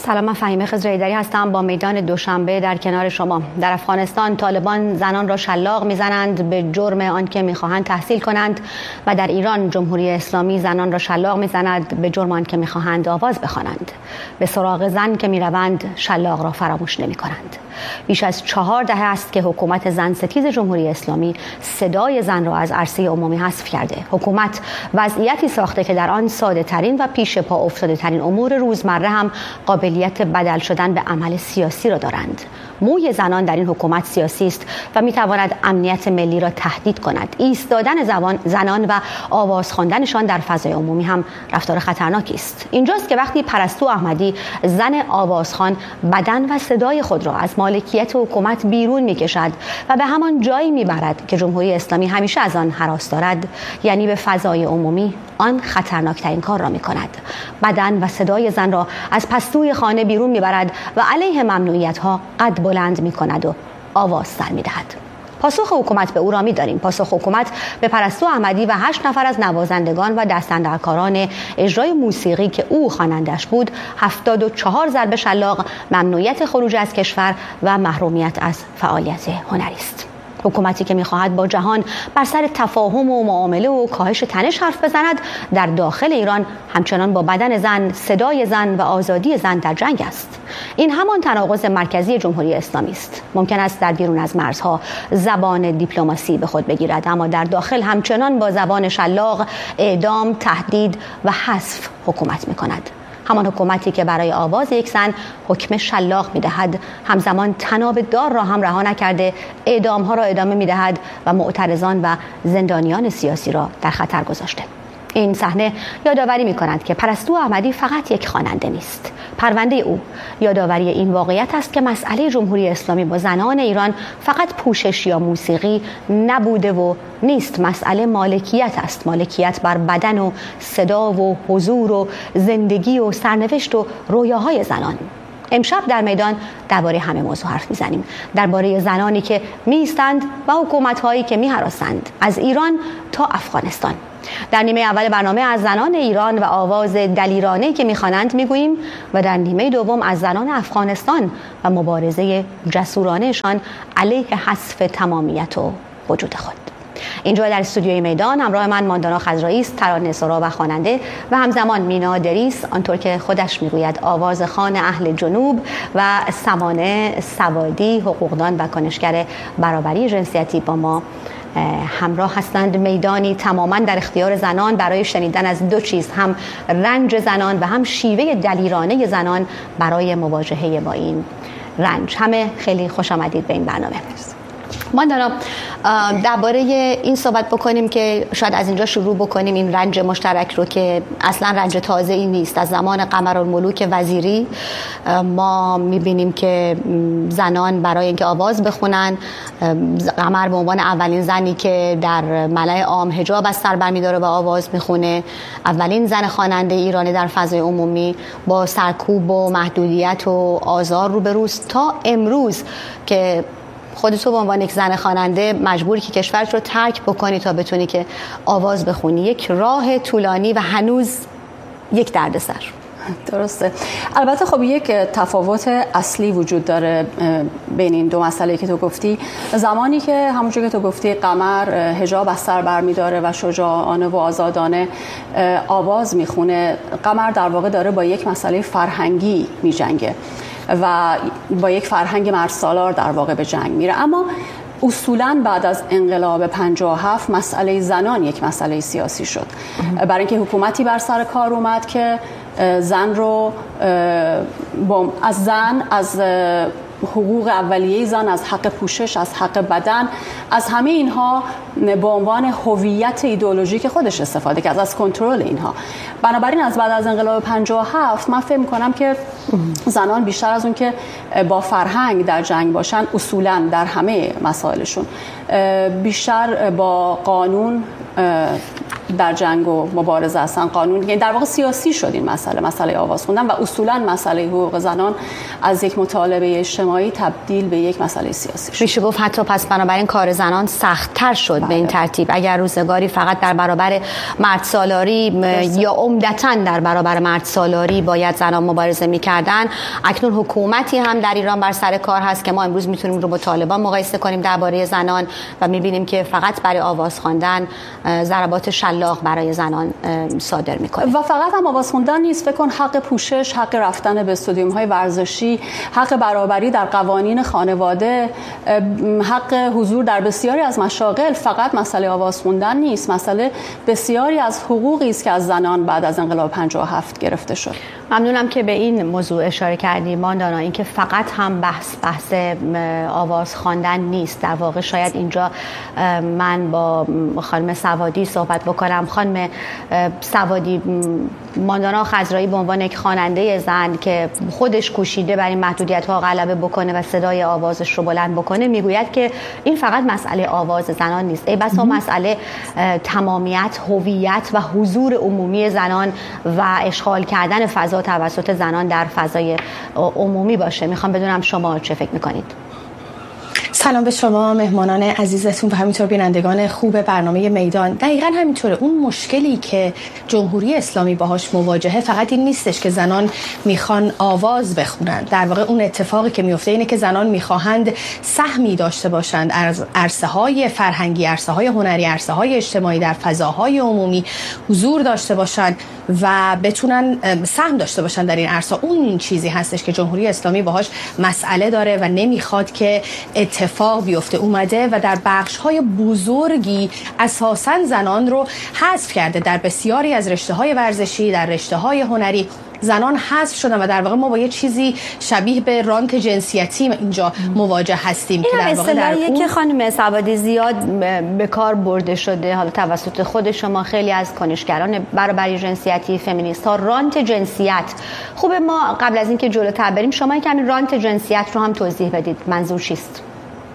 سلام، من فهیمه خضرایی‌دری هستم با میدان دوشنبه در کنار شما. در افغانستان طالبان زنان را شلاق میزنند به جرم آنکه میخواهند تحصیل کنند و در ایران جمهوری اسلامی زنان را شلاق میزند به جرم آنکه میخواهند آواز بخوانند. به سراغ زن که میروند شلاق را فراموش نمیکنند. بیش از 4 دهه است که حکومت زن ستیز جمهوری اسلامی صدای زن را از عرصه عمومی حذف کرده. حکومت وضعیتی ساخته که در آن ساده ترین و پیش پا افتاده ترین امور روزمره هم قابلیت بدل شدن به عمل سیاسی را دارند. موی زنان در این حکومت سیاسی است و میتواند امنیت ملی را تهدید کند. ایستادن زنان و آواز خواندنشان در فضای عمومی هم رفتار خطرناکی است. اینجاست که وقتی پرستو احمدی زن آوازخوان بدن و صدای خود را از مالکیت حکومت بیرون میکشد و به همان جایی میبرد که جمهوری اسلامی همیشه از آن هراس دارد، یعنی به فضای عمومی، آن خطرناکترین کار را میکند. بدن و صدای زن را از پستوی خانه بیرون میبرد و علیه ممنوعیت‌ها قد بلند میکند و آواز سر میدهد. پاسخ حکومت به او را می‌دانیم. پاسخ حکومت به پرستو احمدی و 8 نفر از نوازندگان و دستاندرکاران اجرای موسیقی که او خوانندش بود 74 ضرب شلاق، ممنوعیت خروج از کشور و محرومیت از فعالیت هنری است. حکومتی که می‌خواهد با جهان بر سر تفاهم و معامله و کاهش تنش حرف بزند، در داخل ایران همچنان با بدن زن، صدای زن و آزادی زن در جنگ است. این همان تناقض مرکزی جمهوری اسلامی است. ممکن است در بیرون از مرزها زبان دیپلماسی به خود بگیرد، اما در داخل همچنان با زبان شلاق، اعدام، تهدید و حذف حکومت می‌کند. همان حکومتی که برای آواز یک زن حکم شلاق می‌دهد، همزمان طناب دار را هم رها نکرده اعدام‌ها را ادامه می‌دهد و معترضان و زندانیان سیاسی را در خطر گذاشته. این صحنه یادآوری می‌کند که پرستو احمدی فقط یک خواننده نیست. پرونده او یادآوری این واقعیت است که مسئله جمهوری اسلامی با زنان ایران فقط پوشش یا موسیقی نبوده و نیست. مسئله مالکیت است. مالکیت بر بدن و صدا و حضور و زندگی و سرنوشت و رویاهای زنان. امشب در میدان درباره همه موضوع حرف میزنیم. درباره زنانی که میستند و حکومت‌هایی که میهراسند، از ایران تا افغانستان. در نیمه اول برنامه از زنان ایران و آواز دلیرانه‌ای که میخوانند میگوییم و در نیمه دوم از زنان افغانستان و مبارزه جسورانه‌شان علیه حذف تمامیت و وجود خود. اینجا در استودیوی میدان همراه من ماندانا خضرایی است، ترانه‌سرا و خواننده، و همزمان مینا دریس، آنطور که خودش میگوید آوازخوان اهل جنوب، و سمانه سوادی، حقوقدان و کنشگر برابری جنسیتی با ما همراه هستند. میدانی تماما در اختیار زنان برای شنیدن از دو چیز، هم رنج زنان و هم شیوه دلیرانه زنان برای مواجهه با این رنج. همه خیلی خوش آمدید به این برنامه. ماندانا، درباره این صحبت بکنیم که شاید از اینجا شروع بکنیم، این رنج مشترک رو که اصلا رنج تازه ای نیست. از زمان قمرالملوک وزیری ما میبینیم که زنان برای اینکه آواز بخونن، قمر به عنوان اولین زنی که در ملأ عام حجاب از سر برمی‌داره و آواز میخونه، اولین زن خواننده ایرانی در فضای عمومی، با سرکوب و محدودیت و آزار روبروست تا امروز که خودت تو به عنوان یک زن خواننده مجبوری که کشورت رو ترک بکنی تا بتونی که آواز بخونی. یک راه طولانی و هنوز یک دردسر. درسته. البته خب یک تفاوت اصلی وجود داره بین این دو مسئله که تو گفتی. زمانی که همونجوری که تو گفتی قمر حجاب از سر برمی‌داره و شجاعانه و آزادانه آواز میخونه، قمر در واقع داره با یک مسئله فرهنگی میجنگه و با یک فرهنگ مرسالار در واقع به جنگ میره. اما اصولاً بعد از انقلاب 57 مسئله زنان یک مسئله سیاسی شد، برای اینکه حکومتی بر سر کار اومد که زن رو از حقوق اولیه زن، از حق پوشش، از حق بدن، از همه اینها به عنوان هویت ایدئولوژیک خودش استفاده کرد، از کنترل اینها. بنابراین از بعد از انقلاب 57 من فکر می‌کنم که زنان بیشتر از اون که با فرهنگ در جنگ باشن، اصولاً در همه مسائلشون بیشتر با قانون در جنگ و مبارزه هستن. قانون، یعنی در واقع سیاسی شد این مسئله آواز خوندن و اصولا مسئله حقوق زنان از یک مطالبه اجتماعی تبدیل به یک مسئله سیاسی شد. میشه گفت حتی پس بنابراین کار زنان سخت‌تر شد. بله. به این ترتیب اگر روزگاری فقط در برابر مرد سالاری یا عمدتاً در برابر مرد سالاری باید زنان مبارزه می‌کردن، اکنون حکومتی هم در ایران بر سر کار هست که ما امروز میتونیم رو با طالبان مقایسه کنیم درباره زنان و می‌بینیم که فقط برای آواز خواندن ضربات شلاق برای زنان صادر می‌کنه. و فقط هم آواز خوندن نیست، فکر کن حق پوشش، حق رفتن به استادیوم‌های ورزشی، حق برابری در قوانین خانواده، حق حضور در بسیاری از مشاغل فقط مسئله آواز خوندن نیست، مسئله بسیاری از حقوقی است که از زنان بعد از انقلاب 57 گرفته شد. ممنونم که به این موضوع اشاره کردیم ماندانا، این که فقط هم بحث آواز خواندن نیست. در واقع شاید اینجا من با خانم سوادی صحبت بکنم. خانم سوادی، ماندانا خضرایی به عنوان یک خواننده زن که خودش کوشیده بر این محدودیت‌ها غلبه بکنه و صدای آوازش رو بلند بکنه، میگوید که این فقط مسئله آواز زنان نیست، ای بسا مسئله تمامیت، هویت و حضور عمومی زنان و اشغال کردن فضا توسط زنان در فضای عمومی باشه. میخوام بدونم شما چه فکر میکنید؟ سلام به شما مهمانان عزیزتون و همینطور بینندگان خوب برنامه میدان. دقیقاً همینطوره. اون مشکلی که جمهوری اسلامی باهاش مواجهه فقط این نیستش که زنان میخوان آواز بخونن. در واقع اون اتفاقی که میفته اینه که زنان میخواهند سهمی داشته باشند از عرصه‌های فرهنگی، عرصه‌های هنری، عرصه‌های اجتماعی، در فضاهای عمومی حضور داشته باشند و بتونن سهم داشته باشن در این عرصه. اون چیزی هستش که جمهوری اسلامی باهاش مسئله داره و نمیخواد که اتفاق بیفته. اومده و در بخش‌های بزرگی اساساً زنان رو حذف کرده. در بسیاری از رشته‌های ورزشی، در رشته‌های هنری زنان حذف شدن و در واقع ما با یه چیزی شبیه به رانت جنسیتی اینجا مواجه هستیم که در واقع در اون که خانم سوادی زیاد به کار برده شده حالا توسط خود شما، خیلی از کنشگران برابری جنسیتی، فمینیست‌ها، رانت جنسیت. خوبه ما قبل از اینکه جلوتر بریم شما کمی رانت جنسیت رو هم توضیح بدید. منظور چیست؟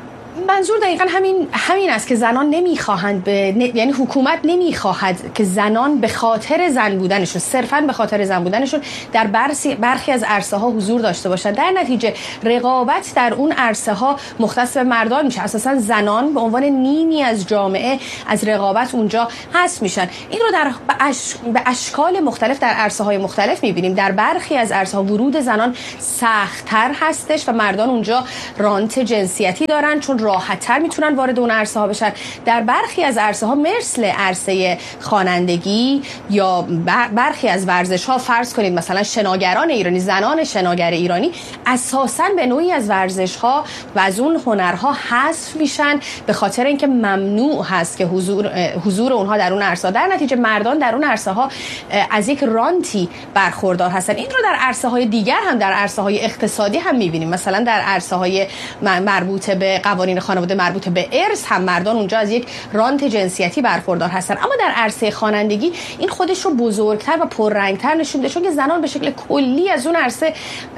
منظور دقیقاً همین است که زنان نمیخواهند یعنی حکومت نمیخواهد که زنان به خاطر زن بودنشون، صرفاً به خاطر زن بودنشون در برخی از عرصه ها حضور داشته باشند. در نتیجه رقابت در اون عرصه ها مختص به مردان میشه. اساساً زنان به عنوان نیمی از جامعه از رقابت اونجا حذف میشن. این رو به اشکال مختلف در عرصه های مختلف میبینیم. در برخی از عرصه ها ورود زنان سخت‌تر هستش و مردان اونجا رانت جنسیتی دارن چون راحت‌تر میتونن وارد اون عرصه ها بشن. در برخی از عرصه ها مثل عرصه خوانندگی یا برخی از ورزش ها، فرض کنید مثلا شناگران ایرانی، زنان شناگر ایرانی اساساً به نوعی از ورزش ها و از اون هنرها حذف میشن به خاطر اینکه ممنوع هست که حضور اونها در اون عرصه. در نتیجه مردان در اون عرصه ها از یک رانتی برخوردار هستن. این رو در عرصه های دیگر هم، در عرصه های اقتصادی هم میبینیم. مثلا در عرصه های مربوط به قوانین خانواده، مربوط به ارث هم مردان اونجا از یک رانت جنسیتی برخوردار هستن. اما در عرصه خوانندگی این خودش رو بزرگتر و پررنگتر نشون میده چون که زنان به شکل کلی از اون عرصه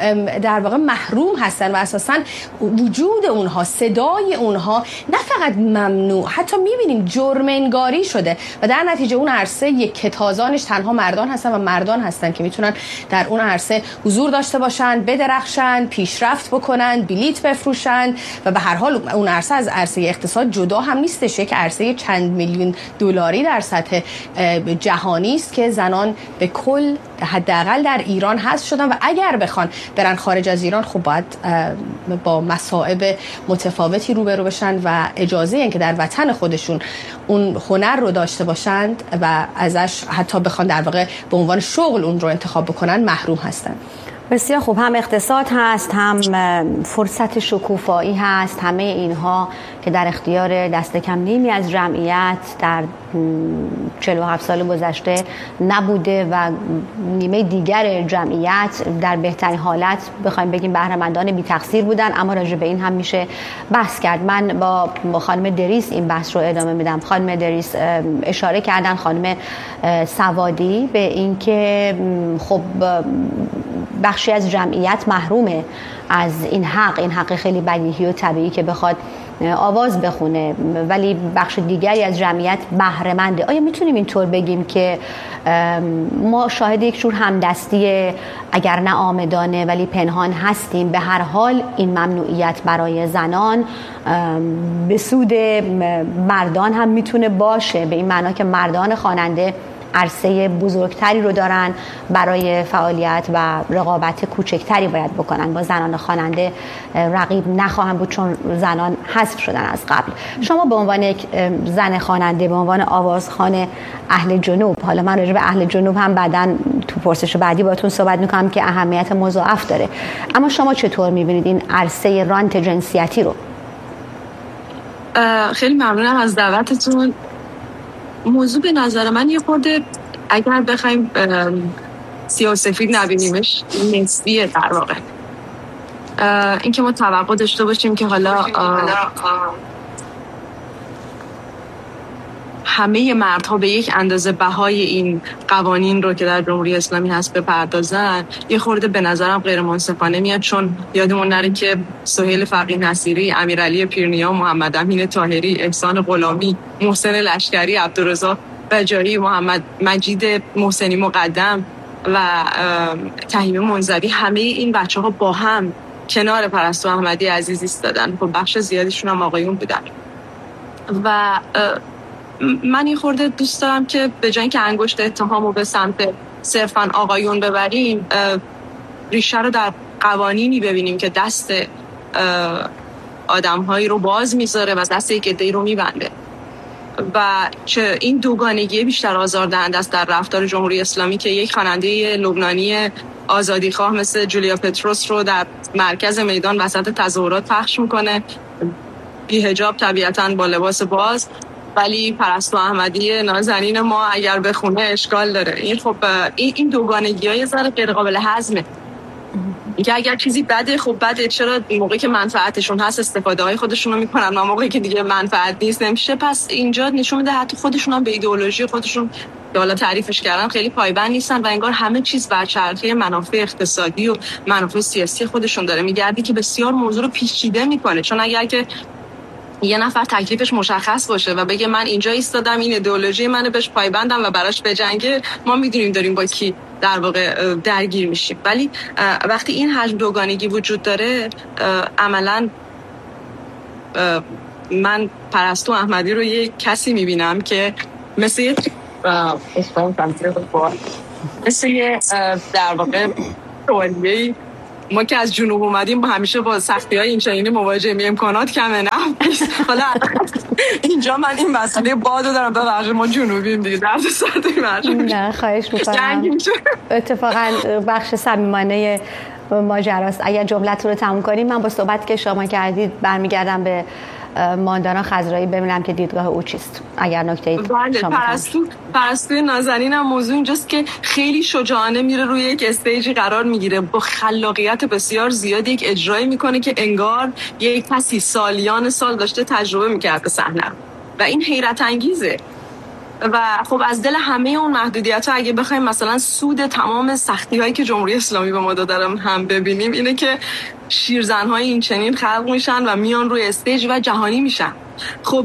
در واقع محروم هستن و اساساً وجود اونها، صدای اونها نه فقط ممنوع، حتی میبینیم جرم انگاری شده و در نتیجه اون عرصه یک کتازانش تنها مردان هستن و مردان هستن که میتونن در اون عرصه حضور داشته باشن، بدرخشن، پیشرفت بکنن، بلیت بفروشن و به هر حال اون عرصه از عرصه اقتصاد جدا هم نیستش. یک عرصه چند میلیون دلاری در سطح جهانی است که زنان به کل حداقل در ایران حذف شدن و اگر بخوان برن خارج از ایران خب باید با مصائب متفاوتی روبرو بشن و اجازه این که در وطن خودشون اون هنر رو داشته باشند و ازش حتی بخوان در واقع به عنوان شغل اون رو انتخاب بکنن محروم هستن. بسیار خوب. هم اقتصاد هست، هم فرصت شکوفایی هست. همه اینها که در اختیار دست کم نیمی از جمعیت در 47 سال گذشته نبوده و نیمه دیگر جمعیت در بهترین حالت بخوایم بگیم بهره‌مندان بی تقصیر بودن. اما راجع به این هم میشه بحث کرد. من با خانم دریس این بحث رو ادامه میدم. خانم دریس اشاره کردن، خانم سوادی، به اینکه خب بخشی از جمعیت محرومه از این حق خیلی بدیهی و طبیعی که بخواد آواز بخونه ولی بخش دیگری از جمعیت بهره‌منده. آیا میتونیم اینطور بگیم که ما شاهد یک جور همدستی اگر نه عامدانه ولی پنهان هستیم؟ به هر حال این ممنوعیت برای زنان به سود مردان هم میتونه باشه، به این معنا که مردان خواننده عرصه بزرگتری رو دارن برای فعالیت و رقابت کوچکتری باید بکنن. با زنان خواننده رقیب نخواهند بود چون زنان حذف شدن از قبل. شما به عنوان یک زن خواننده، به عنوان آوازخوان اهل جنوب، حالا من راجع به اهل جنوب هم بعداً تو پرسش بعدی باهاتون صحبت میکنم که اهمیت مضاعف داره، اما شما چطور میبینید این عرصه رانت جنسیتی رو؟ خیلی ممنونم از دعوتتون. موضوع به نظر من یه خورده اگر بخوایم سیاه‌وسفید نبینیمش نسبیه در واقع. این که ما توقع داشته باشیم که حالا همه مردها به یک اندازه بهای این قوانین رو که در جمهوری اسلامی هست بپردازن، یه خورده به نظرم غیر منصفانه میاد، چون یادمون نره که سهیل فقیه نصیری، امیرعلی پیرنیا، محمد امین طاهری، احسان غلامی، محسن لشکری، عبدالرزاق بجایی، محمد مجید محسنی مقدم و تهیمه منزوی، همه این بچه‌ها با هم کنار پرستو احمدی عزیز ایستادن. خب بخش زیادیشون هم آقایون بودن و من یه خورده دوست دارم که به جای اینکه انگشت اتهامو به سمت صرفاً آقایون ببریم، ریشه رو در قوانینی ببینیم که دست آدم‌هایی رو باز میذاره و دست یک عده‌ای رو میبنده و چه این دوگانگی بیشتر آزاردهنده است در رفتار جمهوری اسلامی که یک خواننده لبنانی آزادیخواه مثل جولیا پتروس رو در مرکز میدان وسط تظاهرات پخش میکنه، بی حجاب طبیعتاً با لباس باز، ولی پرستو احمدی نازنین ما اگر بخونه اشکال داره. این خب این دوگانگی‌ها یه ذره غیر قابل هضمه. اینکه اگر چیزی بده خب بده، چرا موقعی که منفعتشون هست استفاده های خودشون رو میکنن و موقعی که دیگه منفعت نیست نمیشه؟ پس اینجا نشون میده حتی خودشون هم به ایدئولوژی خودشون که حالا تعریفش کردن خیلی پایبند نیستن و انگار همه چیز بر چرخه منافع اقتصادی و منافع سیاسی خودشون داره میگردی که بسیار موضوع رو پیچیده میکنه. چون اگر که یه نفر تکلیفش مشخص باشه و بگه من اینجا ایستادم، این ایدئولوژی منه، بهش پایبندم و براش بجنگه، ما میدونیم داریم با کی در واقع درگیر میشیم. ولی وقتی این حجم دوگانگی وجود داره، عملاً من پرستو احمدی رو یه کسی میبینم که مثل در واقع تولیه‌ای ما که از جنوب اومدیم با همیشه با سختی‌های این چنینی مواجه می، امکانات کمه، نه حالا اینجا من این مسئله بادو دارم، ببخشید ما جنوبیم دیگه، درد سرد مرجع نه خواهش می‌کنم. اتفاقا بخش صمیمانه ماجراست. اگر جملتون رو تموم کنیم من با صحبت که شما کردید برمیگردم به ماندانا خضرایی ببینم که دیدگاه او چیست. اگر نکته‌ای شما پرستو نازنین هم موضوع اینجاست که خیلی شجاعانه میره روی یک استیجی قرار میگیره، با خلاقیت بسیار زیاد یک اجرایی میکنه که انگار یک کسی سالیان سال داشته تجربه میکرده صحنه و این حیرت انگیزه. و خب از دل همه اون محدودیت‌ها اگه بخوایم مثلا سود تمام سختی‌هایی که جمهوری اسلامی به ما داده هم ببینیم، اینه که شیرزن‌های این چنین خلق میشن و میان روی استیج و جهانی میشن. خب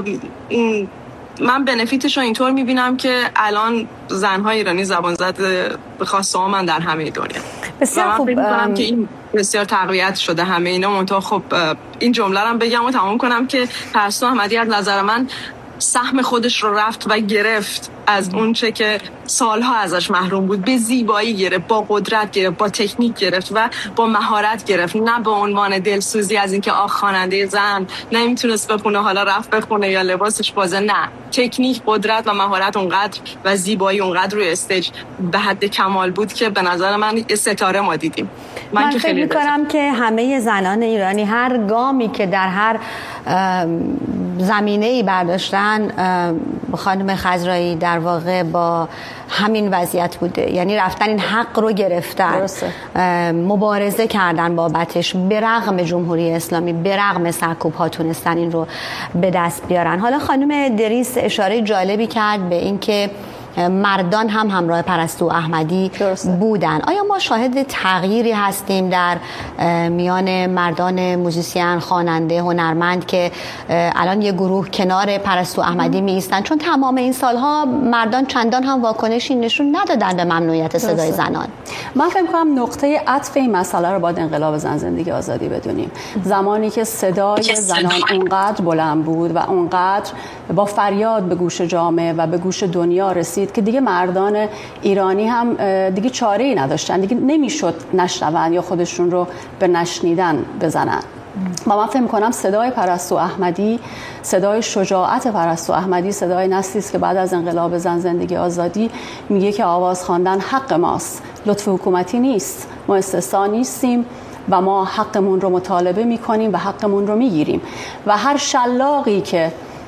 من بنفیتش رو اینطور میبینم که الان زن‌های ایرانی زبان زد به خاص من در همه دنیا. بسیار خوب. که این بسیار تقویت شده همه اینا. منتها خب این جمله رو بگم و تمام کنم که پرستو احمدی از نظر من سهم خودش رو رفت و گرفت از اون چه که سالها ازش محروم بود، به زیبایی گرفت، با قدرت گرفت، با تکنیک گرفت و با مهارت گرفت، نه به عنوان دلسوزی از اینکه خواننده زن نمیتونست بخونه حالا رفت بخونه یا لباسش بازه، نه، تکنیک، قدرت و مهارت اونقدر و زیبایی اونقدر روی استیج به حد کمال بود که به نظر من ستاره ما دیدیم. من که فکر می‌کنم که همه زنان ایرانی هر گامی که در هر زمینه‌ای برداشتن، خانم خضرایی در واقع با همین وضعیت بوده، یعنی رفتن این حق رو گرفتن، مبارزه کردن بابتش، به رغم جمهوری اسلامی، به رغم سرکوب‌ها تونستن این رو به دست بیارن. حالا خانم دریس اشاره جالبی کرد به این که مردان هم همراه پرستو احمدی بودن. آیا ما شاهد تغییری هستیم در میان مردان موزیسین، خواننده، هنرمند که الان یه گروه کنار پرستو احمدی می ایستن؟ چون تمام این سالها مردان چندان هم واکنشی نشون ندادن به ممنوعیت صدای زنان. من فکر می‌کنم نقطه عطف این مسئله رو باید انقلاب زن زندگی آزادی بدونیم. زمانی که صدای زنان اونقدر بلند بود و اونقدر با فریاد به گوش جامعه و به گوش دنیا رسید که دیگه مردان ایرانی هم دیگه چاره‌ای نداشتن، دیگه نمیشد نشنون یا خودشون رو به نشنیدن بزنن. و من فکر می‌کنم صدای پرستو احمدی، صدای شجاعت پرستو احمدی، صدای نسلی است که بعد از انقلاب زن زندگی آزادی میگه که آواز خواندن حق ماست، لطف حکومتی نیست، ما استثنا نیستیم و ما حقمون رو مطالبه می‌کنیم و حقمون رو می‌گیریم و هر شلاقی که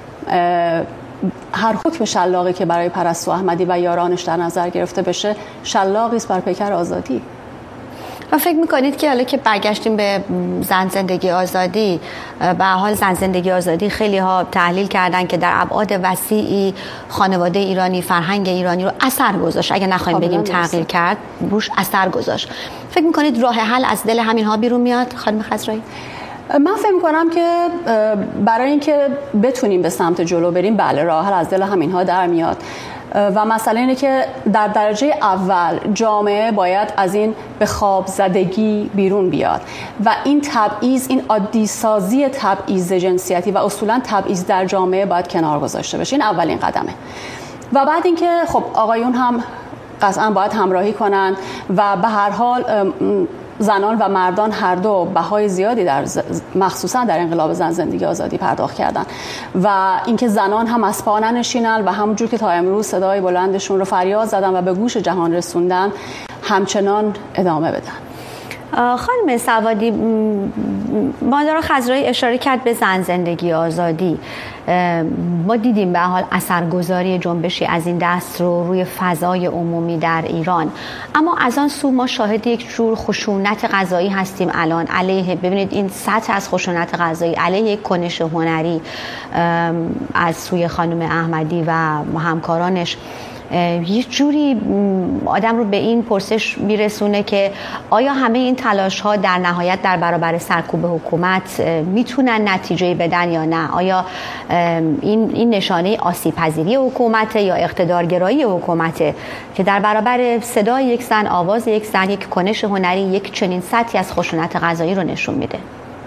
هر حکم شلاقی که برای پرستو احمدی و یارانش در نظر گرفته بشه شلاقی است بر پیکر آزادی. و فکر میکنید که حالا که برگشتیم به زن زندگی آزادی، به حال زن زندگی آزادی خیلی ها تحلیل کردن که در ابعاد وسیعی خانواده ایرانی، فرهنگ ایرانی رو اثر گذاشت، اگه نخوایم بگیم تغییر کرد، روش اثر گذاشت. فکر میکنید راه حل از دل همین ها بیرون میاد خانم خضرایی؟ من فکر می‌کنم که برای اینکه بتونیم به سمت جلو بریم، بله راه حل از دل همینها در میاد و مسئله اینه که در درجه اول جامعه باید از این به خواب زدگی بیرون بیاد و این تبعیض، این عادی سازی تبعیض جنسیتی و اصولا تبعیض در جامعه باید کنار گذاشته بشه. این اولین قدمه. و بعد اینکه خب آقایون هم قطعا باید همراهی کنن و به هر حال زنان و مردان هر دو بهای زیادی مخصوصا در انقلاب زن زندگی آزادی پرداخت کردن و اینکه زنان هم از پا ننشینن و همونجور که تا امروز صدای بلندشون رو فریاد زدن و به گوش جهان رسوندن همچنان ادامه بدن. خانم سوادی، مادر خضرایی اشاره کرد به زن زندگی آزادی. ما دیدیم به حال اثرگذاری جنبشی از این دست رو روی فضای عمومی در ایران، اما از آن سو ما شاهد یک جور خشونت قضایی هستیم الان علیه، ببینید این سطح از خشونت قضایی علیه یک کنش هنری از سوی خانم احمدی و همکارانش یه جوری آدم رو به این پرسش میرسونه که آیا همه این تلاش ها در نهایت در برابر سرکوب حکومت میتونن نتیجه بدن یا نه؟ آیا این نشانه آسیب پذیری حکومت یا اقتدارگرایی حکومت که در برابر صدای یک زن، آواز یک زن، یک کنش هنری یک چنین سطحی از خشونت قضایی رو نشون میده؟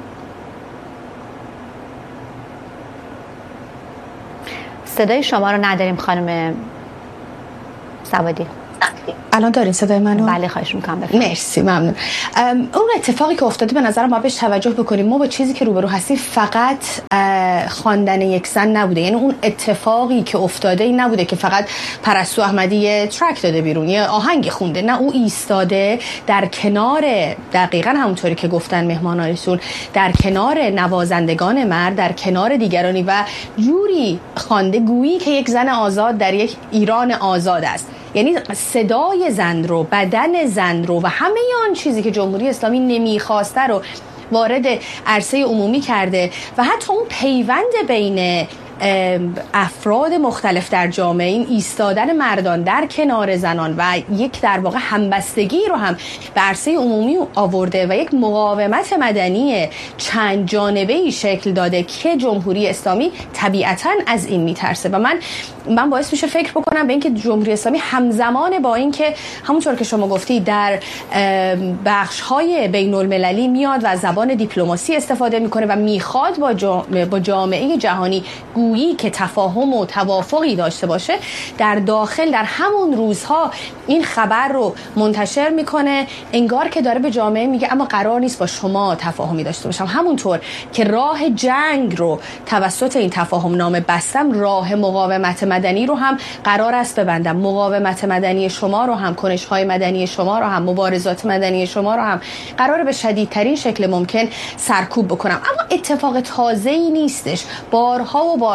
صدای شما رو نداریم خانم سوادی. الان دارین صدای منو؟ بله خواهش میکنم بفرمایید. مرسی، ممنون. اون اتفاقی که افتاده به نظرم باید بهش توجه بکنیم. ما با چیزی که روبرو هستیم فقط خواندن یک زن نبوده، یعنی اون اتفاقی که افتاده این نبوده که فقط پرستو احمدی یه ترک داده بیرون، یه آهنگ خونده، نه، او ایستاده در کنار، دقیقاً همونطوری که گفتن مهمانانشون، در کنار نوازندگان مرد، در کنار دیگرانی و جوری خوانده گویی که یک زن آزاد در یک ایران آزاد است. یعنی صدای زن رو، بدن زن رو و همه آن چیزی که جمهوری اسلامی نمیخواسته رو وارد عرصه عمومی کرده و حتی اون پیوند بین افراد مختلف در جامعه، این ایستادن مردان در کنار زنان و یک در واقع همبستگی رو هم به عرصه عمومی آورده و یک مقاومت مدنی چند جانبه‌ای شکل داده که جمهوری اسلامی طبیعتاً از این میترسه. و من باعث میشه فکر بکنم به اینکه جمهوری اسلامی همزمان با اینکه همونطور که شما گفتی در بخش‌های بین‌المللی میاد و زبان دیپلماسی استفاده میکنه و میخواد با جامعه جهانی گویی که تفاهم و توافقی داشته باشه، در داخل در همون روزها این خبر رو منتشر میکنه، انگار که داره به جامعه میگه اما قرار نیست با شما تفاهمی داشته باشم. همونطور که راه جنگ رو توسط این تفاهم نامه بستم، راه مقاومت مدنی رو هم قرار است ببندم. مقاومت مدنی شما رو هم، کنش‌های مدنی شما رو هم، مبارزات مدنی شما رو هم قرار به شدیدترین شکل ممکن سرکوب بکنم. اما اتفاق تازه‌ای نیستش. بارها و بارها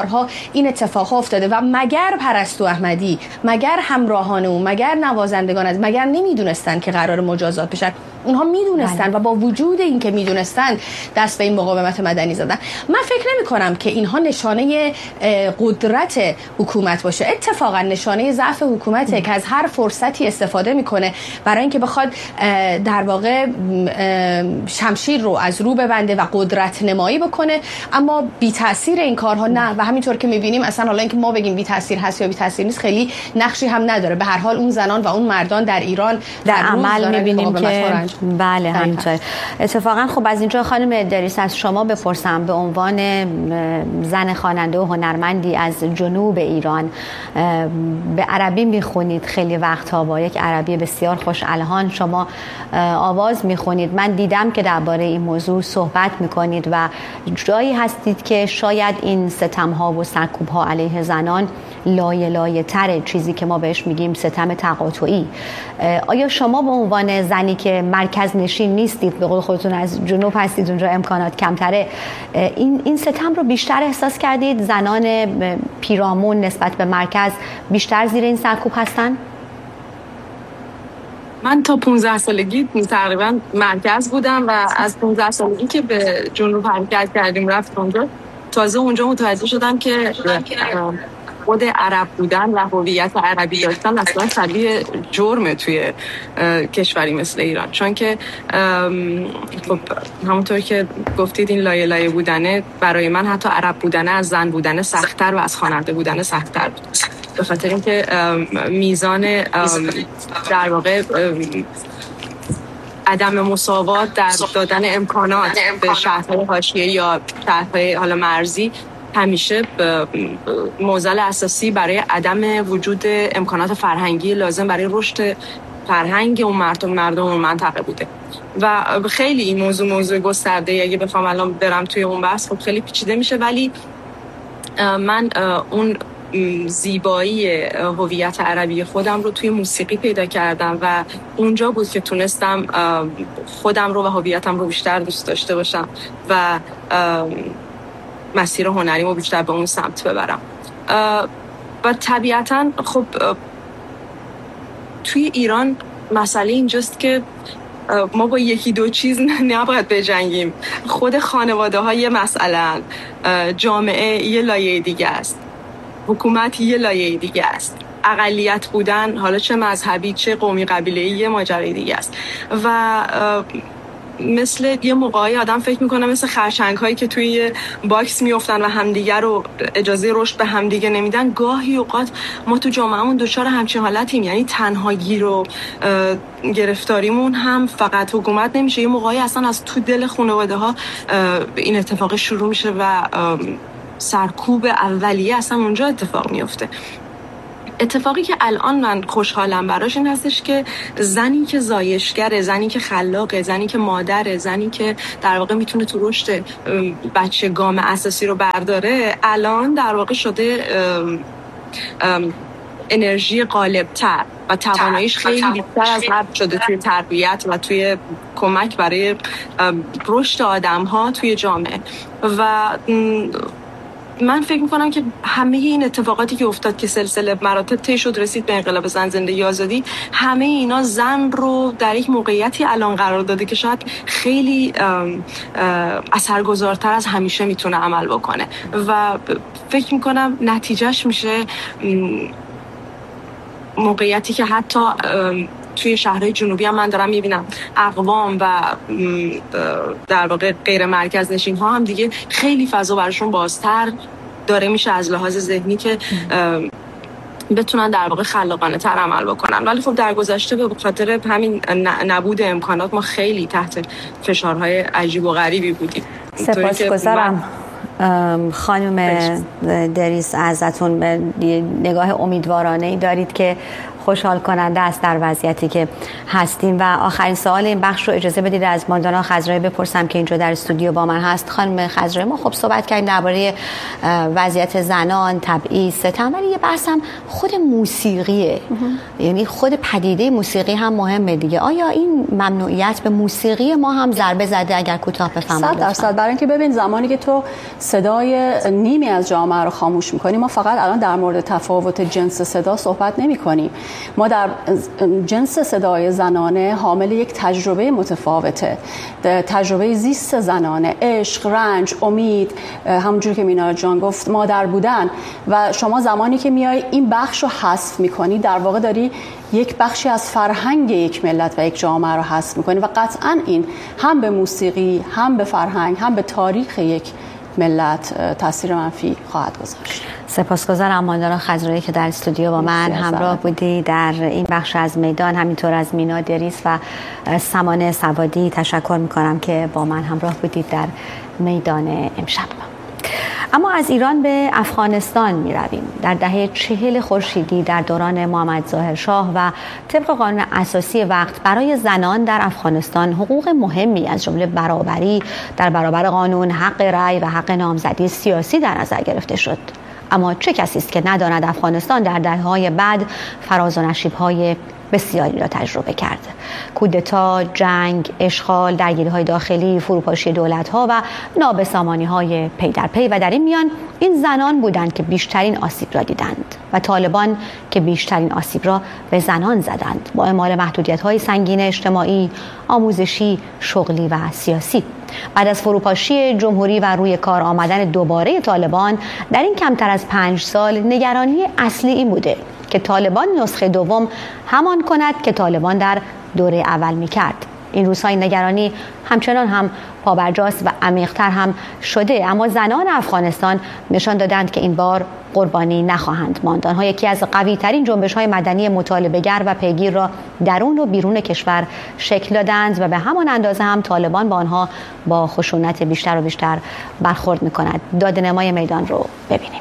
بارها این اتفاق افتاده و مگر پرستو احمدی، مگر همراهان اون، مگر نوازندگان از، مگر نمیدونستن که قرار مجازات بشن؟ اونها میدونستن و با وجود این که میدونستن دست به این مقاومت مدنی زدن. من فکر نمی کنم که اینها نشانه قدرت حکومت باشه، اتفاقا نشانه ضعف حکومته که از هر فرصتی استفاده میکنه برای اینکه بخواد در واقع شمشیر رو از رو ببنده و قدرت نمایی بکنه، اما بی تاثیر این کارها نه. و همینطور که میبینیم اصلا حالا اینکه ما بگیم بی تاثیر هست یا بی تاثیر نیست خیلی نقشی هم نداره. به هر حال اون زنان و اون مردان در ایران در عمل میبینیم که بله همینطور. اتفاقا خب از اینجا خانم دریس از شما بپرسم، به عنوان زن خواننده و هنرمندی از جنوب ایران به عربی میخونید، خیلی وقتها با یک عربی بسیار خوش الحان شما آواز میخونید. من دیدم که درباره این موضوع صحبت میکنید و جایی هستید که شاید این ستمها و سرکوبها علیه زنان لایه لایه تره، چیزی که ما بهش میگیم ستم تقاطعی. آیا شما به عنوان زنی که مرکز نشین نیستید، به قول خودتون از جنوب هستید، اونجا امکانات کمتره، این ستم رو بیشتر احساس کردید؟ زنان پیرامون نسبت به مرکز بیشتر زیر این سرکوب هستن؟ من تا 15 سالگی تقریبا مرکز بودم و از 15 سالگی که به جنوب حرکت کردیم رفتم اونجا، تازه اونجا متوجه شدم که خود عرب بودن و هویت عربی داشتن اصلا شبیه جرمه توی کشوری مثل ایران. چون که خب همونطور که گفتید این لایه لایه بودنه برای من حتی عرب بودنه از زن بودنه سخت‌تر و از خواننده بودنه سخت‌تر بود، به خاطر اینکه میزان در واقع عدم مساوات در دادن امکانات به شهرهای حاشیه یا شهرهای حالا مرزی همیشه معضل اساسی برای عدم وجود امکانات فرهنگی لازم برای رشد فرهنگ اون مردم اون منطقه بوده و خیلی این موضوع گسترده. اگه بخوام الان برم توی اون بحث خب خیلی پیچیده میشه، ولی من اون زیبایی هویت عربی خودم رو توی موسیقی پیدا کردم و اونجا بود که تونستم خودم رو و هویتم رو بیشتر دوست داشته باشم و مسیر هنریمو بیشتر به اون سمت ببرم. و طبیعتاً خب توی ایران مسئله اینجاست که ما با یکی دو چیز نباید بجنگیم. خود خانواده های مثلا جامعه یه لایه دیگه است، حکومت یه لایه دیگه است، اقلیت بودن حالا چه مذهبی چه قومی قبیله‌ای یه ماجرای دیگه است و مثل یه موقعی آدم فکر میکنه مثل خرچنگ هایی که توی باکس میافتن و همدیگه رو اجازه رشد به همدیگه نمیدن. گاهی اوقات ما تو جامعهمون دچار همچین حالتیم، یعنی تنهایی رو گرفتاریمون هم فقط حکومت نمیشه، یه موقعی اصلا از تو دل خانواده ها این اتفاق شروع میشه و سرکوب اولیه اصلا اونجا اتفاق میفته. اتفاقی که الان من خوشحالم براش این هستش که زنی که زایشگره، زنی که خلاقه، زنی که مادره، زنی که در واقع میتونه تو رشد بچه گام اساسی رو برداره، الان در واقع شده انرژی غالب‌تر و تواناییش خیلی بیشتر از قبل شده توی تربیت و توی کمک برای رشد آدم‌ها توی جامعه. و من فکر میکنم که همه این اتفاقاتی که افتاد که سلسله مراتب طی شد رسید به انقلاب زن زندگی آزادی، همه اینا زن رو در یک موقعیتی الان قرار داده که شاید خیلی اثرگذارتر از همیشه میتونه عمل بکنه و فکر میکنم نتیجهش میشه موقعیتی که حتی توی شهرهای جنوبی هم من دارم میبینم اقوام و در واقع غیر مرکز نشین ها هم دیگه خیلی فضا براشون بازتر داره میشه از لحاظ ذهنی که بتونن در واقع خلاقانه تر عمل بکنن. ولی خب در گذشته به خاطر همین نبود امکانات ما خیلی تحت فشارهای عجیب و غریبی بودیم. سپاسگزارم خانم دریس ازتون. نگاه امیدوارانه‌ای دارید که خوشحال کننده است در وضعیتی که هستیم. و آخرین سوال این بخش رو اجازه بدید از ماندانا خضرایی بپرسم که اینجا در استودیو با من هست. خانم خضرایی، ما خب صحبت کردیم درباره وضعیت زنان، تبعیض، ستم، ولی یه بحث هم خود موسیقیه. یعنی خود پدیده موسیقی هم مهمه دیگه. آیا این ممنوعیت به موسیقی ما هم ضربه زده؟ اگر کوتاه بفرمایید. 100%. برای اینکه ببین زمانی که تو صدای نیمی از جامعه رو خاموش می‌کنی، ما فقط الان در مورد تفاوت جنس صدا صحبت نمی‌کنیم. ما در جنس صدای زنانه حامل یک تجربه متفاوته، تجربه زیست زنانه، عشق، رنج، امید، همونجور که مینا جان گفت، مادر بودن. و شما زمانی که میای این بخش رو حذف می‌کنی، در واقع داری یک بخشی از فرهنگ یک ملت و یک جامعه رو حذف می‌کنی و قطعاً این هم به موسیقی، هم به فرهنگ، هم به تاریخ یک ملت تاثیر منفی خواهد گذاشت. سپاسگزارم ماندانا خضرایی که در استودیو با من همراه بودی در این بخش از میدان. همینطور از مینا دریس و سمانه سوادی تشکر میکنم که با من همراه بودید در میدان امشب. اما از ایران به افغانستان می رویم. در دهه 40 خورشیدی در دوران محمد ظاهر شاه و طبق قانون اساسی وقت برای زنان در افغانستان حقوق مهمی از جمله برابری در برابر قانون، حق رأی و حق نامزدی سیاسی در نظر گرفته شد. اما چه کسی است که نداند افغانستان در دهه‌های بعد فراز و نشیب‌های بسیاری را تجربه کرد. کودتا، جنگ، اشغال، درگیری‌های داخلی، فروپاشی دولت‌ها و نابسامانی‌های پی در پی و در این میان این زنان بودند که بیشترین آسیب را دیدند و طالبان که بیشترین آسیب را به زنان زدند با اعمال محدودیت‌های سنگین اجتماعی، آموزشی، شغلی و سیاسی. بعد از فروپاشی جمهوری و روی کار آمدن دوباره طالبان در این کمتر از 5 سال، نگرانی اصلی این بوده که طالبان نسخه دوم همان کند که طالبان در دوره اول می‌کرد. این روزها این نگرانی همچنان هم پابرجاست و عمیق‌تر هم شده، اما زنان افغانستان نشان دادند که این بار قربانی نخواهند ماند. آنها یکی از قوی‌ترین جنبش‌های مدنی مطالبه‌گر و پیگیر را درون و بیرون کشور شکل دادند و به همان اندازه هم طالبان با آنها با خشونت بیشتر و بیشتر برخورد می‌کند. دادنمای میدان رو ببینیم.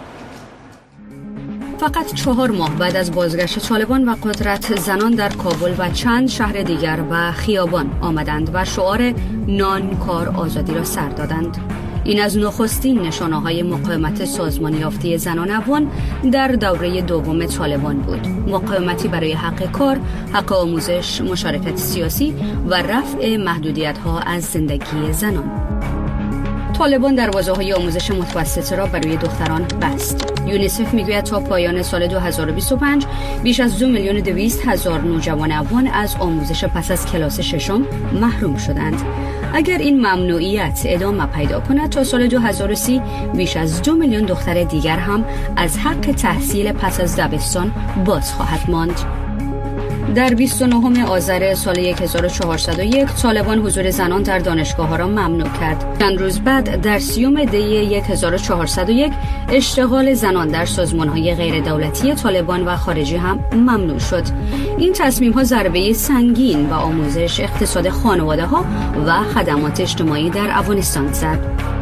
فقط 4 ماه بعد از بازگشت طالبان و قدرت، زنان در کابل و چند شهر دیگر و خیابان آمدند و شعار نان، کار، آزادی را سر دادند. این از نخستین نشانه‌های مقاومت سازمان یافته زنان افغان در دوره دوم طالبان بود. مقاومتی برای حق کار، حق آموزش، مشارکت سیاسی و رفع محدودیت‌ها از زندگی زنان. طالبان دروازه‌های آموزش متوسطه را برای دختران بست. یونیسف میگوید تا پایان سال 2025 بیش از 2,200,000 نوجوان افغان از آموزش پس از کلاس ششم محروم شدند. اگر این ممنوعیت ادامه پیدا کند تا سال 2030 بیش از 2 میلیون دختر دیگر هم از حق تحصیل پس از دبستان باز خواهد ماند. در 29 آذر سال 1401 طالبان حضور زنان در دانشگاه‌ها را ممنوع کرد. چند روز بعد در 30 دی 1401 اشتغال زنان در سازمان‌های غیر دولتی طالبان و خارجی هم ممنوع شد. این تصمیم‌ها ضربه سنگین به آموزش، اقتصاد خانواده‌ها و خدمات اجتماعی در افغانستان زد.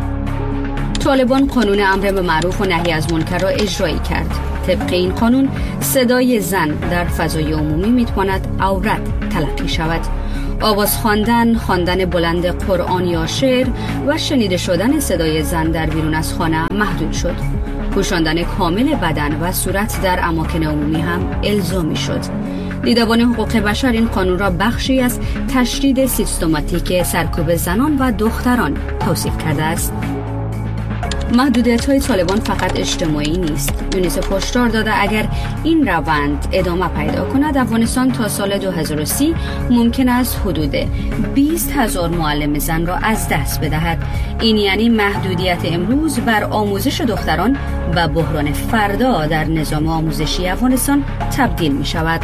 طالبان قانون امر به معروف و نهی از منکر را اجرایی کرد. طبق این قانون صدای زن در فضای عمومی میتواند عورت تلقی شود. آواز خواندن بلند قرآن یا شعر و شنیده شدن صدای زن در بیرون از خانه محدود شد. پوشاندن کامل بدن و صورت در اماکن عمومی هم الزامی شد. دیدبان حقوق بشر این قانون را بخشی از تشدید سیستماتیک سرکوب زنان و دختران توصیف کرده است. محدودیت‌های طالبان فقط اجتماعی نیست. یونیسف هشدار داده اگر این روند ادامه پیدا کند، افغانستان تا سال 2030 ممکن است حدود 20,000 معلم زن را از دست بدهد. این یعنی محدودیت امروز بر آموزش دختران و بحران فردا در نظام آموزشی افغانستان تبدیل می شود.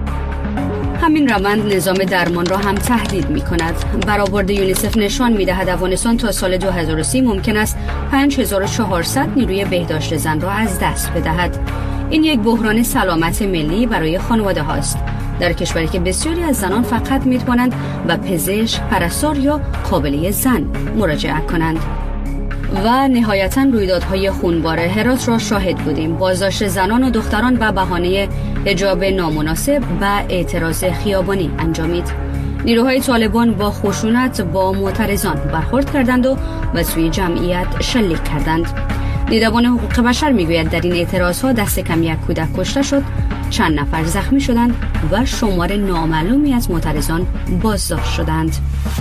همین روند نظام درمان را هم تهدید می کند. برآورد یونیسف نشان می دهد افغانستان تا سال 2030 ممکن است 5400 نیروی بهداشت زن را از دست بدهد. این یک بحران سلامت ملی برای خانواده هاست. در کشوری که بسیاری از زنان فقط می توانند به پزشک، پرستار یا قابله زن مراجعه کنند. و نهایتاً رویدادهای خونبار هرات را شاهد بودیم. بازداشت زنان و دختران به بهانه حجاب نامناسب و اعتراض خیابانی انجامید. نیروهای طالبان با خشونت با معترضان برخورد کردند و به سوی جمعیت شلیک کردند. دیدبان حقوق بشر میگوید در این اعتراضها دست کم یک کودک کشته شد، چند نفر زخمی شدند و شمار نامعلومی از معترضان بازداشت شدند.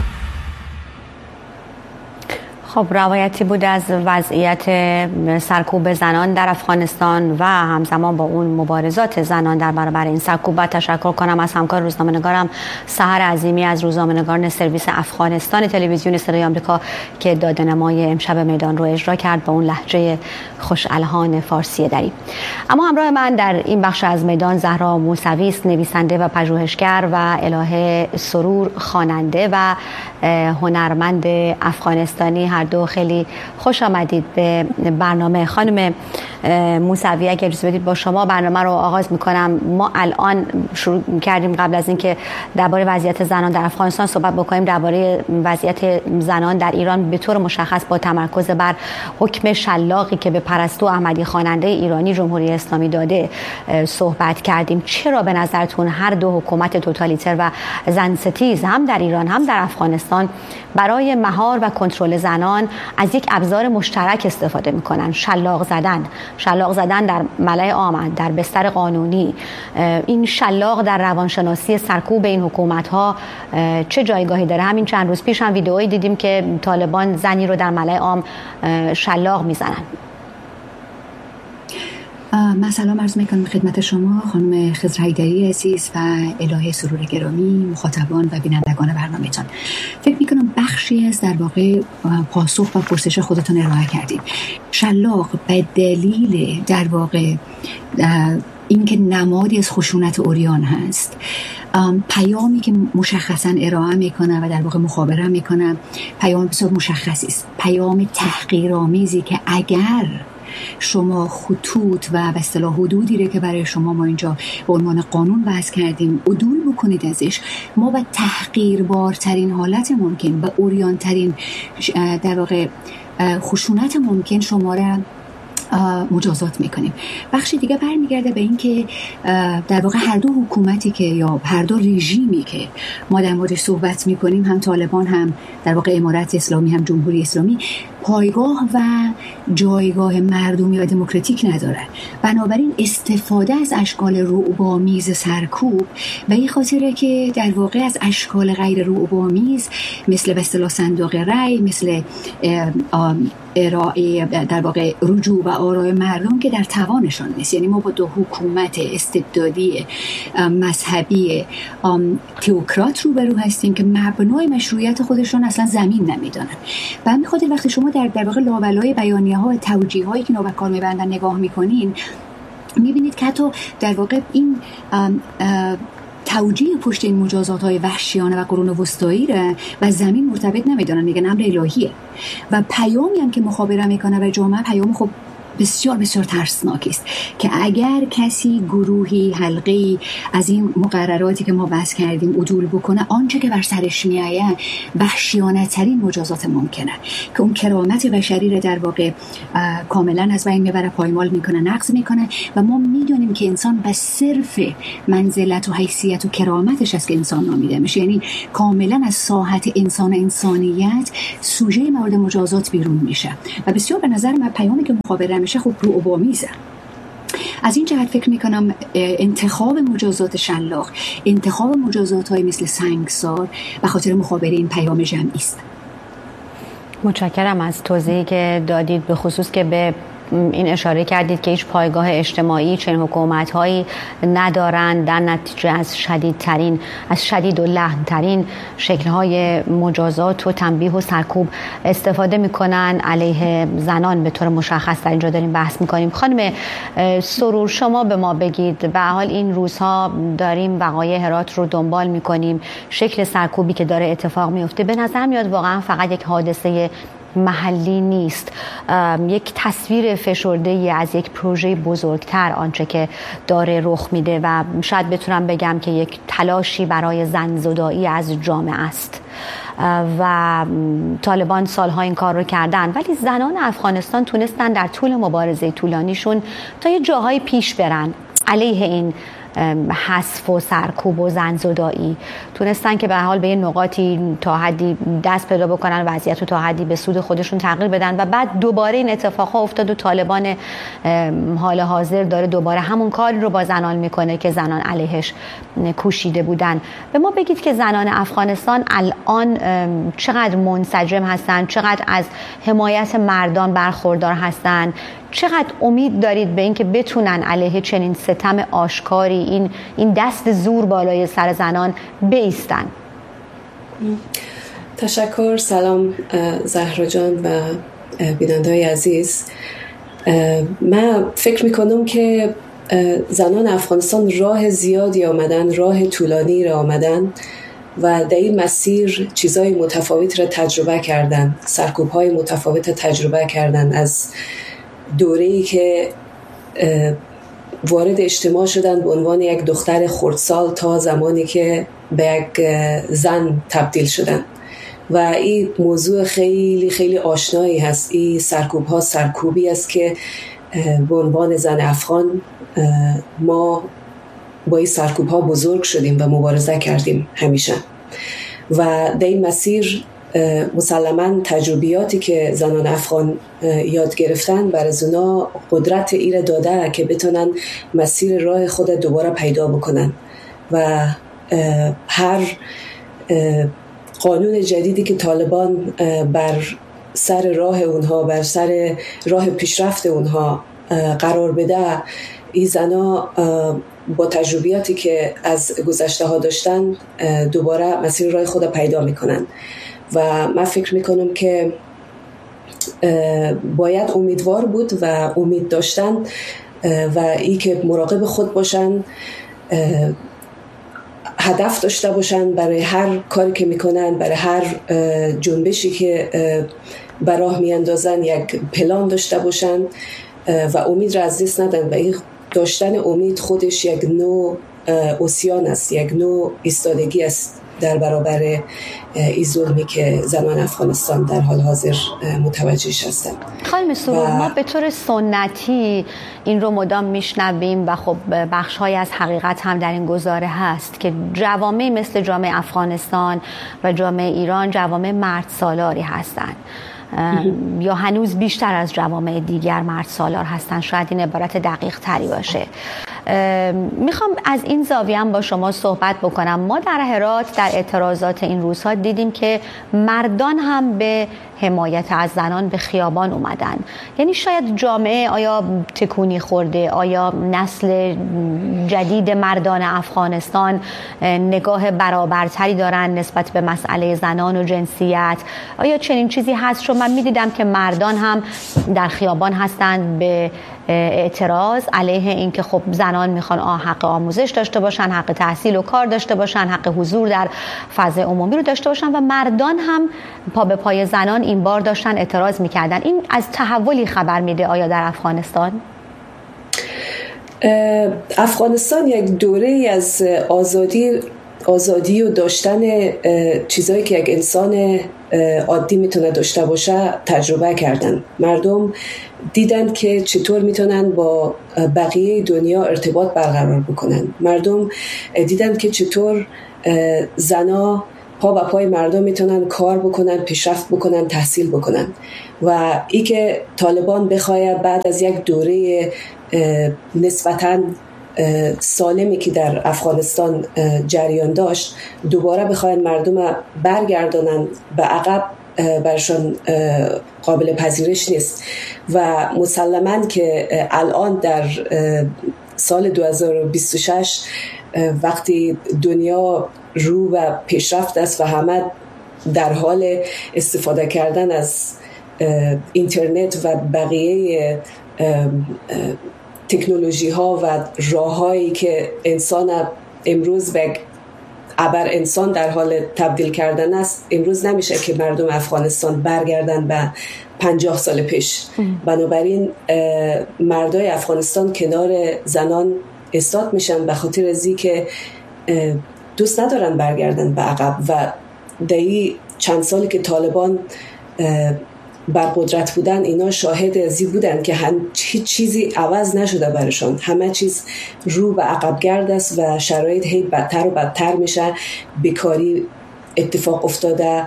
خب روایتی بود از وضعیت سرکوب زنان در افغانستان و همزمان با اون مبارزات زنان در برابر این سرکوب. تشکر کنم از همکار روزنامه‌نگارم سحر عظیمی از روزنامه‌نگاران سرویس افغانستان تلویزیون صدای آمریکا که داده‌نمای امشب میدان رو اجرا کرد با اون لهجه خوش الحان فارسی دری. اما همراه من در این بخش از میدان زهرا موسوی است، نویسنده و پژوهشگر، و الهه سرور، خواننده و هنرمند افغانستانی. هر دو خیلی خوش آمدید به برنامه. خانم موسوی اگه اجازه بدید با شما برنامه رو آغاز میکنم. ما الان شروع کردیم قبل از اینکه درباره وضعیت زنان در افغانستان صحبت بکنیم درباره وضعیت زنان در ایران به طور مشخص با تمرکز بر حکم شلاقی که به پرستو احمدی خواننده ایرانی جمهوری اسلامی داده صحبت کردیم. چرا به نظرتون هر دو حکومت توتالیتر و زن ستیز هم در ایران هم در افغانستان برای مهار و کنترل زنان از یک ابزار مشترک استفاده میکنن؟ شلاق زدن در ملأ عام، در بستر قانونی. این شلاق در روانشناسی سرکوب این حکومت ها چه جایگاهی داره؟ همین چند روز پیش هم ویدئویی دیدیم که طالبان زنی رو در ملأ عام شلاق میزنن. من سلام عرض میکنم خدمت شما خانم خضر حیدری عزیز و الهه سرور گرامی، مخاطبان و بینندگان برنامه‌تان. فکر میکنم بخشی از در واقع پاسخ و پرسش خودتون ارائه کردید. شلاق به دلیل در واقع اینکه نمادی از خشونت عریان هست، پیامی که مشخصا ارائه میکنه و در واقع مخابره میکنه پیام بسیار مشخصی است، پیام تحقیرآمیزی که اگر شما خطوط و به اصطلاح حدودی رو که برای شما ما اینجا به عنوان قانون وضع کردیم عدول بکنید ازش، ما به تحقیربارترین حالت ممکن و عریان‌ترین در واقع خشونت ممکن شما را مجازات میکنیم. بخش دیگه برمیگرده به این که در واقع هر دو حکومتی که یا هر دو رژیمی که ما در موردش صحبت میکنیم، هم طالبان هم در واقع امارت اسلامی هم جمهوری اسلامی، پایگاه و جایگاه مردمی و دموکراتیک نداره. بنابراین استفاده از اشکال رعب‌آمیز سرکوب به این خاطره که در واقع از اشکال غیر رعب‌آمیز مثل به اصطلاح صندوق رای، مثل ارائه در واقع رجوع و آرای مردم که در توانشان نیست. یعنی ما با دو حکومت استبدادی مذهبی تئوکرات روبرو هستیم که مبنای مشروعیت خودشون اصلا زمین نمیدونن. و همین خاطر وقتی شما در واقع لابلای بیانیه‌ها و توجیه‌هایی که نوبت کار می‌بندن نگاه می‌کنین، می‌بینید که حتی در واقع این توجیه پشت این مجازات‌های وحشیانه و قرون وسطایی را و زمین مرتبط نمیدونن، میگن امر الهیه. و پیامی هم که مخابره میکنه به جامعه پیام خب بسیار بسیار ترسناک است که اگر کسی گروهی حلقه‌ای از این مقرراتی که ما بحث کردیم عدول بکنه، آنچه که بر سرش میآید وحشیانه ترین مجازات ممکنه که اون کرامت بشری را در واقع کاملا از بین میبره، پایمال میکنه، نقض میکنه. و ما میدونیم که انسان به صرف منزلت و حیثیت و کرامتش است که انسان نامیده میشه، یعنی کاملا از ساحت انسان انسانیت سوژه مورد مجازات بیرون میشه. و بسیار به نظر من پیامی که مخابره میشه خب رعب‌آمیزه. از این جهت فکر میکنم انتخاب مجازات شلاق، انتخاب مجازات های مثل سنگسار به خاطر مخابره این پیام جمعی است. متشکرم از توضیحی که دادید، به خصوص که به این اشاره کردید که هیچ پایگاه اجتماعی چنین حکومت‌هایی ندارند، در نتیجه از شدیدترین، از شدید و لحن‌ترین شکل‌های مجازات و تنبیه و سرکوب استفاده می‌کنن علیه زنان. به طور مشخص در اینجا داریم بحث می‌کنیم. خانم سرور، شما به ما بگید، به حال این روزها داریم وقایع هرات رو دنبال می‌کنیم، شکل سرکوبی که داره اتفاق میفته به نظر میاد واقعا فقط یک حادثه محلی نیست، یک تصویر فشرده‌ای از یک پروژه بزرگتر آنچه که داره رخ میده و شاید بتونم بگم که یک تلاشی برای زن‌زدایی از جامعه است. و طالبان سالها این کار رو کردن، ولی زنان افغانستان تونستن در طول مبارزه طولانیشون تا یه جاهای پیش برن علیه این حذف و سرکوب و زنزدایی، تونستن که به حال به یه نقاطی تا حدی دست پیدا بکنن، وضعیت رو تا حدی به سود خودشون تغییر بدن و بعد دوباره این اتفاقا افتاد و طالبان حال حاضر داره دوباره همون کاری رو با زنان میکنه که زنان علیهش کوشیده بودن. به ما بگید که زنان افغانستان الان چقدر منسجم هستن، چقدر از حمایت مردان برخوردار هستن، چقدر امید دارید به اینکه بتونن علیه چنین ستم آشکاری این دست زور بالای سر زنان بایستن؟ تشکر. سلام زهرا جان و بیننده‌های عزیز. من فکر میکنم که زنان افغانستان راه زیادی آمدن، راه طولانی را آمدن و در این مسیر چیزهای متفاوت را تجربه کردن، سرکوب‌های متفاوت تجربه کردن، از دوره‌ای که وارد اجتماع شدن به عنوان یک دختر خردسال تا زمانی که به یک زن تبدیل شدن و این موضوع خیلی خیلی آشنایی هست. این سرکوب ها سرکوبی است که به عنوان زن افغان ما با این سرکوب ها بزرگ شدیم و مبارزه کردیم همیشه و در این مسیر مسلماً تجربیاتی که زنان افغان یاد گرفتن بر از اونا قدرت ایره داده که بتونن مسیر راه خود دوباره پیدا بکنن و هر قانون جدیدی که طالبان بر سر راه اونها، بر سر راه پیشرفت اونها قرار بده، این زنا با تجربیاتی که از گذشته ها داشتن دوباره مسیر راه خود پیدا میکنن و من فکر میکنم که باید امیدوار بود و امید داشتن و ای که مراقب خود باشن، هدف داشته باشن برای هر کاری که میکنن، برای هر جنبشی که براه میاندازن یک پلان داشته باشن و امید را از دست ندن و این داشتن امید خودش یک نوع اوسیان است، یک نوع ایستادگی است در برابر این ظلمی که زنان افغانستان در حال حاضر متوجهش هستند. خانم سرور، ما به طور سنتی این رو مدام میشنویم و خب بخش‌های از حقیقت هم در این گزاره هست که جوامع مثل جامعه افغانستان و جامعه ایران جوامع مرد سالاری هستند یا هنوز بیشتر از جوامع دیگر مرد سالار هستند. شاید این عبارت دقیق تری باشه. میخوام از این زاویه هم با شما صحبت بکنم. ما در هرات در اعتراضات این روزها دیدیم که مردان هم به حمایت از زنان به خیابان اومدن. یعنی شاید جامعه آیا تکونی خورده؟ آیا نسل جدید مردان افغانستان نگاه برابرتری دارن نسبت به مسئله زنان و جنسیت؟ آیا چنین چیزی هست؟ چون من میدیدم که مردان هم در خیابان هستند به اعتراض علیه اینکه خب زنان میخوان حق آموزش داشته باشن، حق تحصیل و کار داشته باشن، حق حضور در فضای عمومی رو داشته باشن و مردان هم پا به پای زنان این بار داشتن اعتراض میکردن. این از تحولی خبر میده آیا در افغانستان؟ افغانستان یک دوره از آزادی و داشتن چیزایی که یک انسان عادی میتونه داشته باشه تجربه کردن. مردم دیدن که چطور میتونن با بقیه دنیا ارتباط برقرار بکنن. مردم دیدن که چطور زنا پا به پای مردم میتونن کار بکنن، پیشرفت بکنن، تحصیل بکنن و ای که طالبان بخواه بعد از یک دوره نسبتاً سالمی که در افغانستان جریان داشت دوباره بخواین مردم برگردانن به عقب، برشان قابل پذیرش نیست و مسلماً که الان در سال 2026 وقتی دنیا رو و پیشرفت است و همه در حال استفاده کردن از اینترنت و بقیه تکنولوژی ها و راه هایی که انسان امروز به ابر انسان در حال تبدیل کردن است، امروز نمیشه که مردم افغانستان برگردن به 50 سال پیش. بنابراین مردای افغانستان کنار زنان استاد میشن به خاطر ازی که دوست ندارن برگردن به عقب و دایی چند سالی که طالبان بر قدرت بودن، اینا شاهد ازی بودن که هیچ چیزی عوض نشده برشان، همه چیز رو به عقب گرد است و شرایط هی بدتر و بدتر میشه. بیکاری اتفاق افتاده،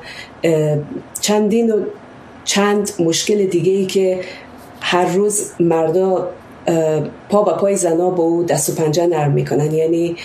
چند مشکل دیگه ای که هر روز مردا پا به پای زنا با او دست و پنجه نرم میکنن. یعنی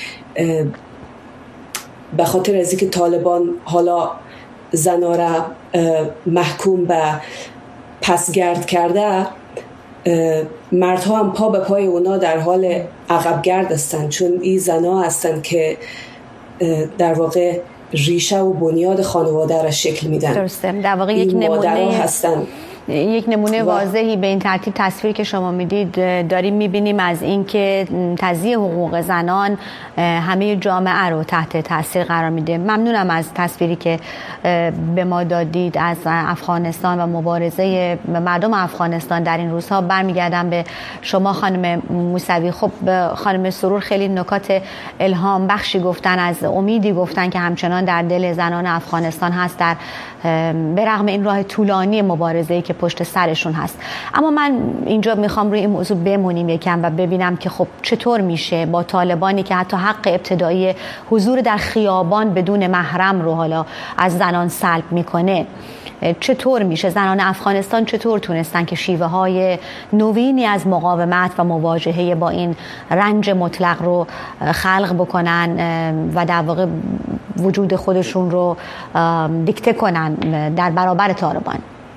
به خاطر از اینکه طالبان حالا زنا را محکوم به پسگرد کرده، مردها هم پا به پای اونا در حال عقب گرد هستند، چون این زنا هستند که در واقع ریشه و بنیاد خانواده را شکل میدن. درسته، در واقع یک نمونه هستن. یک نمونه واضحی به این ترتیب تصویری که شما میدید داریم میبینیم از اینکه تضییع حقوق زنان همه جامعه رو تحت تاثیر قرار میده. ممنونم از تصویری که به ما دادید از افغانستان و مبارزه مردم افغانستان در این روزها. برمیگردم به شما خانم موسوی. خب خانم سرور خیلی نکات الهام بخشی گفتن، از امیدی گفتن که همچنان در دل زنان افغانستان هست در به رغم این راه طولانی مبارزه‌ای که پشت سرشون هست. اما من اینجا میخوام روی این موضوع بمونیم یکم و ببینم که خب چطور میشه با طالبانی که حتی حق ابتدایی حضور در خیابان بدون محرم رو حالا از زنان سلب میکنه، چطور میشه زنان افغانستان چطور تونستن که شیوه های نوینی از مقاومت و مواجهه با این رنج مطلق رو خلق بکنن و در واقع وجود خودشون رو دیکته کنن در برابر طالبان؟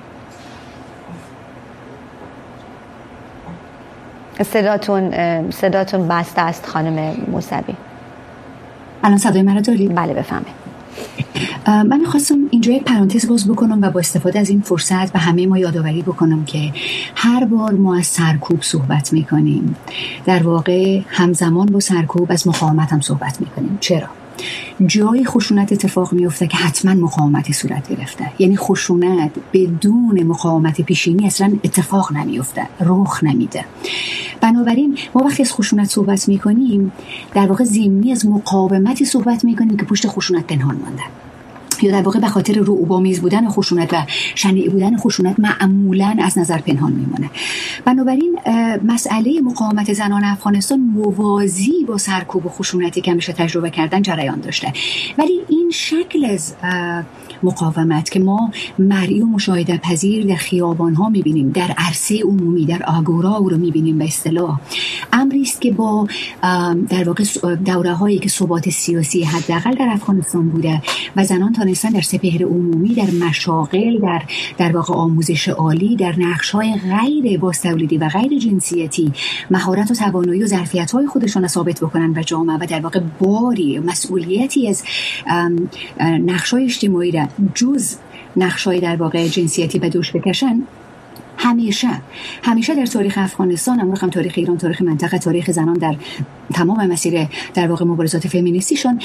صداتون بسته است خانم موسوی. الان صدای من رو دارید؟ بله بفهمید. من خواستم اینجا یک پرانتز باز بکنم و با استفاده از این فرصت به همه ما یادآوری بکنم که هر بار ما از سرکوب صحبت میکنیم در واقع همزمان با سرکوب از مقاومت هم صحبت میکنیم. چرا؟ جای خشونت اتفاق میفته که حتما مقاومتی صورت گرفته. یعنی خشونت بدون مقاومت پیشینی اصلا اتفاق نمیفته، رخ نمیده. بنابراین ما وقتی از خشونت صحبت میکنیم در واقع ضمنی از مقاومتی صحبت میکنیم که پشت خشونت پنهان مانده، یا در واقع به خاطر رعب‌آمیز بودن خشونت و شنیع بودن خشونت معمولاً از نظر پنهان میمونه. بنابراین مسئله مقاومت زنان افغانستان موازی با سرکوب و خشونتی که همیشه تجربه کردن جریان داشته، ولی این شکل از مقاومت که ما مرئی و مشاهده پذیر در خیابان‌ها می‌بینیم، در عرصه عمومی، در آگورا رو می‌بینیم به اصطلاح، امری است که با در واقع دوره‌هایی که ثبات سیاسی حداقل در افغانستان بوده و زنان تانستن در سپهر عمومی، در مشاغل، در واقع آموزش عالی، در نقش‌های غیر بازتولیدی و غیر جنسیتی مهارت و توانایی و ظرفیت‌های خودشان را ثابت بکنن به جامعه و در واقع باری مسئولیتی از نقش‌های اجتماعی را جز نقش‌های در واقع جنسیتی به دوش بکشن، همیشه در تاریخ افغانستان، اما هم تاریخ ایران، تاریخ منطقه، تاریخ زنان در تمام مسیر در واقع مبارزات فمینیستیشون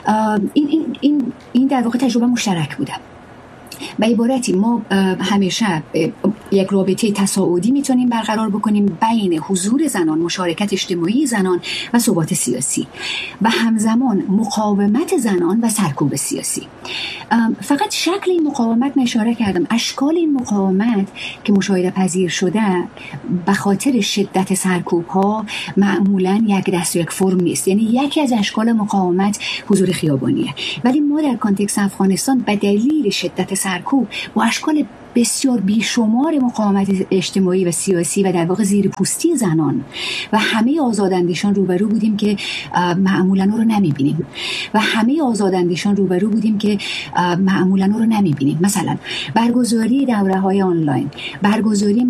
این در واقع تجربه مشترک بوده. به عبارتی ما همیشه یک رابطه تصاعدی میتونیم برقرار بکنیم بین حضور زنان، مشارکت اجتماعی زنان و ثبات سیاسی و همزمان مقاومت زنان و سرکوب سیاسی. فقط شکل این مقاومت اشاره کردم. اشکال این مقاومت که مشاهده پذیر شده به خاطر شدت سرکوب ها معمولا یک دست و یک فرم نیست. یعنی یکی از اشکال مقاومت حضور خیابانیه، ولی ما در کانتکست افغانستان به دلیل شدت سرکوب با اشکال بسیار بیشمار مقاومت اجتماعی و سیاسی و در واقع زیر پوستی زنان و همه آزاداندیشان روبرو بودیم که معمولاً رو نمیبینیم مثلا برگزاری دوره‌های آنلاین، برگزاری